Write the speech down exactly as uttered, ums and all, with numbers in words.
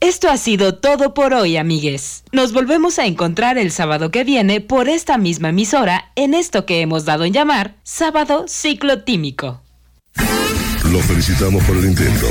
Esto ha sido todo por hoy, amigues. Nos volvemos a encontrar el sábado que viene por esta misma emisora en esto que hemos dado en llamar Sábado Ciclotímico. Lo felicitamos por el intento.